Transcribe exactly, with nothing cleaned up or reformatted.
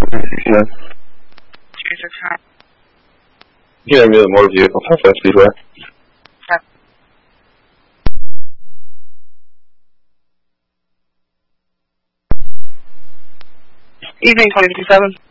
sixty-nine. two sixty-nine. Yeah, I'm in the motor vehicle. How fast speedway? Okay. Evening twenty fifty-seven.